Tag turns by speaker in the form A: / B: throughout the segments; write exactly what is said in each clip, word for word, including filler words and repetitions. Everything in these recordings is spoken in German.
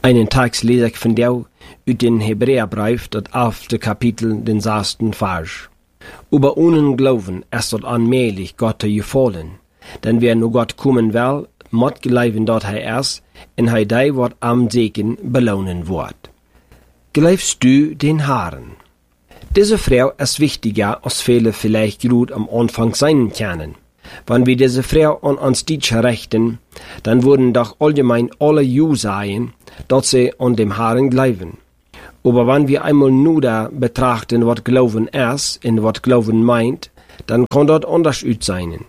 A: Einen Text lese ich von dir uit den Hebräerbrief, das elfte Kapitel, den sechsten Vers. Aber ohne Glauben ist dort allmählich Gott zu gefallen. Denn wer nur Gott kommen will, muss glauben, dort er ist, und er die wird am Segen belohnen wird. Glaubst du den Herrn? Diese Frau ist wichtiger, als viele vielleicht gut am Anfang sein können. Wenn wir diese Frau an uns Deutsche richten, dann würden doch allgemein alle Juden sagen, dass sie an dem Herrn glauben. Aber wenn wir einmal nur da betrachten, was Glauben ist und was Glauben meint, dann kann das anders sein.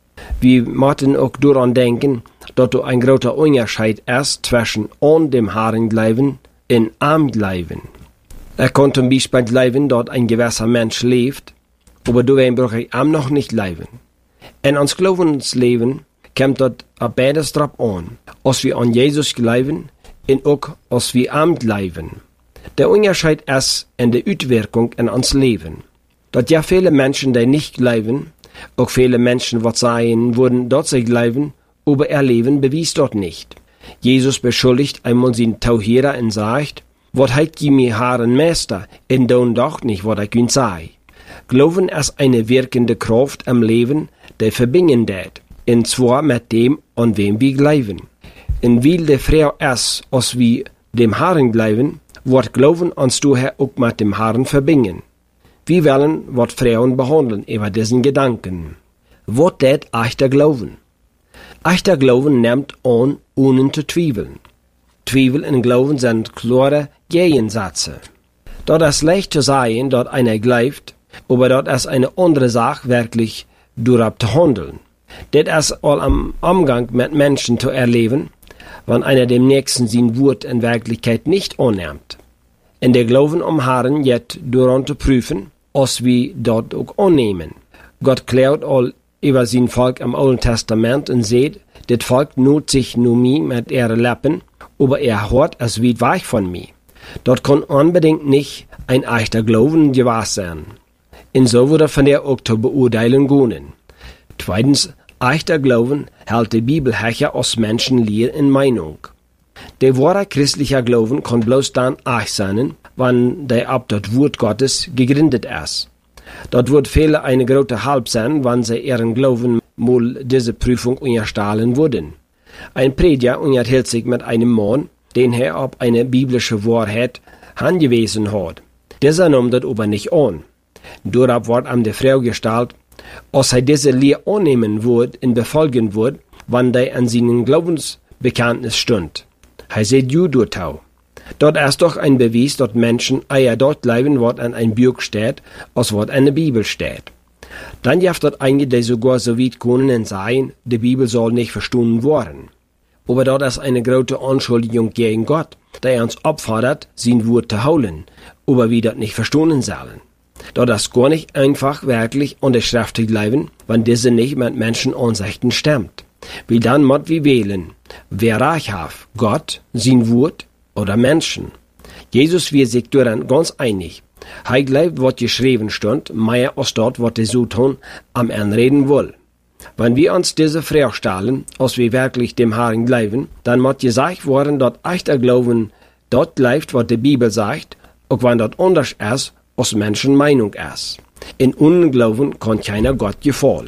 A: Wir müssen auch daran denken, dass da ein großer Unterschied ist zwischen an dem Herrn glauben und am Glauben. Er kann zum Beispiel glauben, dass ein gewisser Mensch lebt, aber du brauche ich am noch nicht glauben. In uns Glaubensleben kommt das auf beides drauf an, als wir an Jesus glauben und auch als wir am glauben. Der Unterschied ist in der Auswirkung in uns Leben. Dass ja viele Menschen, die nicht glauben, auch viele Menschen, was sagen würden, dass sie glauben, aber ihr Leben bewies dort nicht. Jesus beschuldigt einmal seinen Tauhierer und sagt, was heit je mir Herren Meister, und don doch nicht, was ich ihn sei. Glauben ist eine wirkende Kraft im Leben, die verbinden det, und zwar mit dem, an wem wir glauben. Und weil die Frau ist, als wir dem Herrn glauben, wird Glauben uns daher auch mit dem Herrn verbinden. Wir wollen, was Frauen behandeln, über diesen Gedanken. Was det echter Glauben? Echter Glauben nimmt an, ohne zu zweifeln. Zweifel und Glauben sind klare Gegensätze. Dort ist leicht zu sagen, dass einer glaubt, aber dort ist eine andere Sache, wirklich darauf zu handeln. Das ist all am Umgang mit Menschen zu erleben, wenn einer dem Nächsten sein Wort in Wirklichkeit nicht annimmt. In der Glauben am Herrn jetzt daran zu prüfen, als wir dort auch annehmen. Gott klärt all über sein Volk im Alten Testament und sagt, das Volk nut sich nur mir mit ihren Lippen, aber er hört es weit weg von mir. Dort kann unbedingt nicht ein echter Glauben gewahr sein. Und so würde von der auch zur Beurteilung gehen. Zweitens, echter Glauben hält die Bibel hecher aus Menschenlehr in Meinung. Der wahre christliche Glauben kann bloß dann echt sein, wenn der ab das Wort Gottes gegründet ist. Dort wird viele eine große Halb sein, wenn sie ihren Glauben mal diese Prüfung unterstellen würden. Ein Prediger unterhält sich mit einem Mann, den er auf eine biblische Wahrheit angewiesen hat. Dieser nahm das aber nicht an. Darauf wird ihm die Frau gestellt, als er diese Lehre annehmen würde und befolgen würde, wenn er an seinem Glaubensbekenntnis stund. Er sagt, du dort auch. Dort ist doch ein Beweis, dass Menschen eher dort bleiben, was an ein Buch steht, als was in der Bibel steht. Dann jaft dort einige, die sogar so weit können und sagen, die Bibel soll nicht verstanden werden. Aber dort ist eine große Anschuldigung gegen Gott, der er uns auffordert, sein Wort zu holen, aber wir das nicht verstanden sollen. Dort ist gar nicht einfach wirklich an der Schrift zu bleiben, wenn diese nicht mit Menschenansichten stimmt. Wie dann muss wir wählen, wer Recht hat, Gott, sein Wort oder Menschen. Jesus wird sich daran ganz einig. Er glaubt, was geschrieben stand, mehr als dort, was der so tun, am Anreden will. Wenn wir uns diese Frage stellen, als wir wirklich dem Herrn glauben, dann muss gesagt werden, dass echter Glauben dort glaubt, was die Bibel sagt, auch wenn das anders ist, als Menschenmeinung ist. In Unglauben kann keiner Gott gefallen.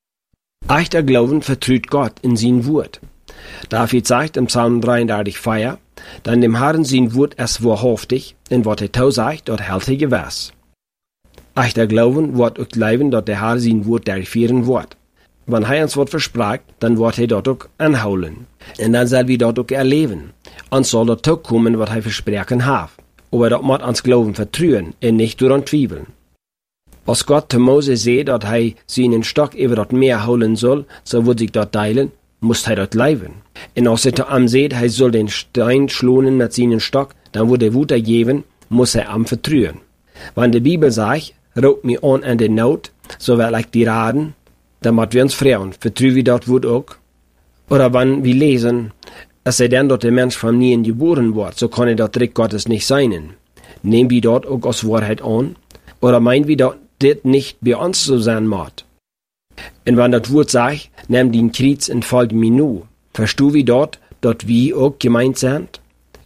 A: Echter Glauben vertraut Gott in sein Wort. David sagt im Psalm dreiunddreißig, Vier, dann dem Herrn sein Wort ist wahrhaftig, und was er tau sagt, dort hält er gewiss. Echter Glauben wird auch glauben, dass der Herr sein Wort durchführen wird. Wenn er uns Wort verspricht, dann wird er dort auch anholen. Und dann soll wir dort auch erleben. Uns soll dort auch kommen, was er versprochen hat. Aber dort muss uns Glauben vertrauen und nicht daran zweifeln. Als Gott zu Mose sieht, dass er seinen Stock über das Meer holen soll, so wird sich dort teilen, muss er dort bleiben. Und als er zu ihm sieht, er soll den Stein schlagen mit seinem Stock, dann wird er Wutter geben, muss er ihm vertrauen. Wenn die Bibel sagt, raubt mir an in der Not, so will ich die raten, dann müssen wir uns freuen, vertrauen wir dort Wut auch. Oder wenn wir lesen, es sei denn, dass der Mensch von nie geboren wird, so kann er dort Trick Gottes nicht sein. Nehmen wir dort auch als Wahrheit an? Oder meinen wir, dass das nicht bei uns so sein muss? Und wenn das Wort sagt, nimm den Kreuz und folg mir nur, verstehst wir dort, dass wir auch gemeint sind?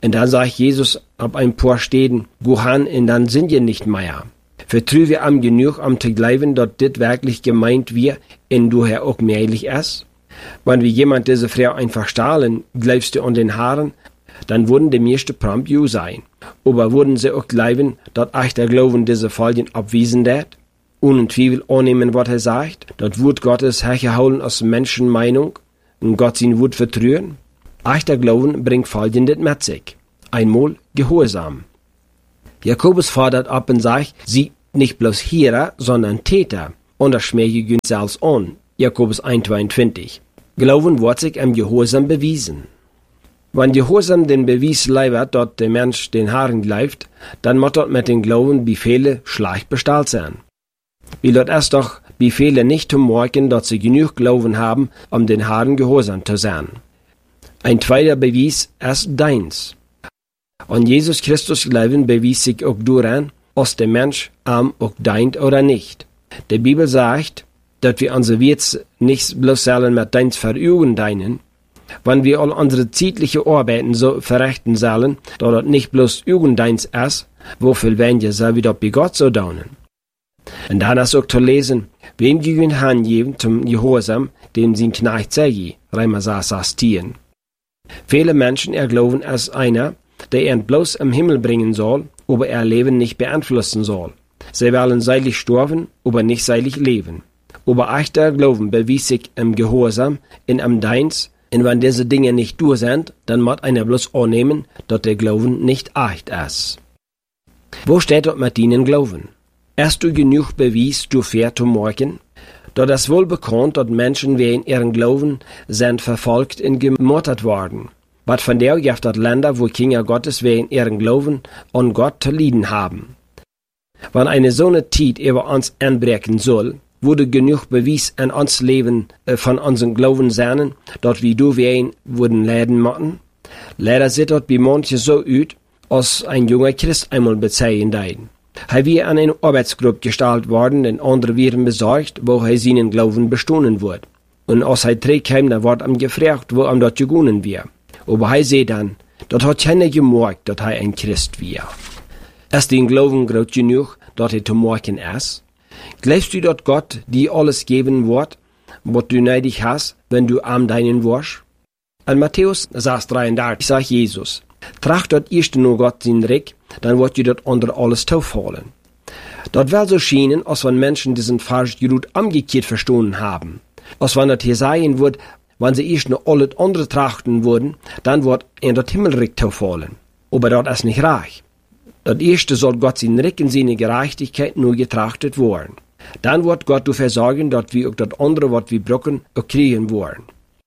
A: Und dann sagt Jesus ab ein paar Städten, Gohan, und dann sind ihr nicht mehr. Vertrü wir am genug, um zu glauben, dass dit wirklich gemeint wir, und du Herr auch möglich ist? Wenn wir jemand diese Frau einfach stahlen, glaubst du an den Haaren, dann würden die meisten prompt ju sein. Aber würden sie auch glauben, dass echt der Glauben diese Folgen abwiesen wird? Ohne Zweifel annehmen, was er sagt, das Wort Gottes hergeholen aus Menschenmeinung und Gott sein Wort vertrauen? Echter Glauben bringt Folgendes mit sich. Einmal Gehorsam. Jakobus fordert ab und sagt, sie nicht bloß Hörer, sondern Täter, und das schmähige selbst an. Jakobus eins zweiundzwanzig. Glauben wird sich im Gehorsam bewiesen. Wenn Gehorsam den Beweis leibert, dass der Mensch den Haaren gleift, dann muss dort mit den Glauben Befehle schlecht bestellt sein. Wie dort erst doch Befehle nicht zu merken, dass sie genug Glauben haben, um den Haaren gehorsam zu sein. Ein zweiter Beweis ist deins. An Jesus Christus glauben bewies sich auch daran, ob der Mensch am auch deint oder nicht. Die Bibel sagt, dass wir unsere Witz nicht bloß sollen mit deins verüben deinen, wenn wir all unsere zeitliche Arbeiten so verrichten sollen, da das nicht bloß üben deins ist, wofür werden wir so wieder bei Gott so daunen. Und dann ist auch zu lesen, wem gegen Hand geben zum Gehorsam, dem sein Knecht sei, Römer sechs zehn. Viele Menschen erglauben als einer, der ihn bloß im Himmel bringen soll, aber ihr Leben nicht beeinflussen soll. Sie wollen seilig sterben, aber nicht seilig leben. Aber echter Glauben bewies sich im Gehorsam, in am Deins, und wenn diese Dinge nicht durch sind, dann muss einer bloß annehmen, dass der Glauben nicht echt ist. Wo steht dort mit ihnen Glauben? Hast du genug Beweis dafür zu morgen? Dort ist wohl bekannt, dass Menschen wegen ihren Glauben sind verfolgt und gemordet worden. Was von der gibt es Länder, wo Kinder Gottes wegen ihren Glauben an Gott zu leiden haben. Wenn eine so eine Zeit über uns anbrechen soll, würde genug Beweis an uns Leben äh, von unserem Glauben sein, dass wir du wen würden leiden müssen. Leider sieht dort bei manchen so aus, als ein junger Christ einmal bezeichnen dein. Er wir an eine Arbeitsgruppe gestellt worden, und andere werden besorgt, wo er seinen Glauben bestohlen wird. Und als er zurückkam, dann wird ihm gefragt, wo ihm dort gegangen wird. Aber er sieht dann, dort hat keiner gemerkt, dass er ein Christ war. Ist den Glauben groß genug, dass er zu merken ist? Glaubst du, dass Gott dir alles geben wird, was du nötig hast, wenn du am deinen wirst? An Matthäus sechs dreiunddreißig sagt Jesus, tracht dort erst nur Gott sein Reich, dann wird dir dort unter alles taufallen. Dort wird so schienen, als wenn Menschen diesen falsch gut umgekehrt verstanden haben. Als wenn das hier sein wird, wenn sie erst nur alles andere trachten würden, dann wird in das Himmelreich taufallen. Aber dort ist nicht reich. Das erste soll Gott sein Reich und seine Gerechtigkeit nur getrachtet werden. Dann wird Gott dafür sorgen, dass wir auch das andere, was wir brauchen, auch kriegen wollen.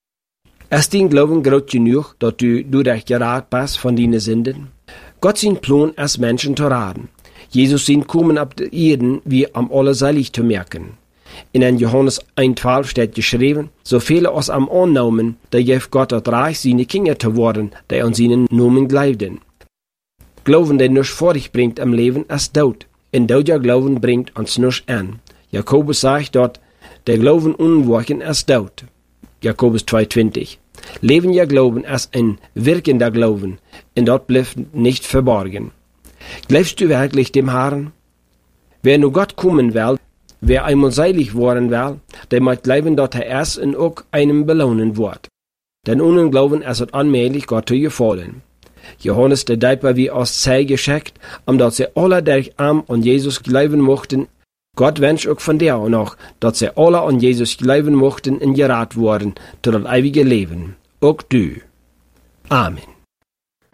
A: Ist dein Glauben groß genug, dass du durch gerat bist von deinen Sünden? Gott sein Plan ist Menschen zu raten. Jesus sein Kommen ab der Erden, wie am allerseilig zu merken. In Johannes eins zwölf steht geschrieben, so viele aus am Annahmen, da gibt Gott das Reich, seine Kinder zu werden, die an seinen Namen glauben. Glauben, der nichts vor dich bringt im Leben, ist Tod. Und dieser Glauben bringt uns nichts an. Jakobus sagt dort, der Glauben unwirken ist Tod. Jakobus zwei zwanzig. Leben ja Glauben ist ein wirkender Glauben, und dort bleibt nicht verborgen. Glaubst du wirklich dem Herrn? Wer nur Gott kommen will, wer einmal seilig worden will, der mag glauben, dass er erst und auch einem belohnen wird. Denn ohne Glauben ist es allmählich Gott zu gefallen. Johannes der Däuper wie aus Zei geschickt, um dass sie alle durch am an Jesus glauben mochten. Gott wünscht auch von der und auch, dass sie alle an Jesus glauben mochten und gerat wurden, zu das ewige Leben. Auch du. Amen.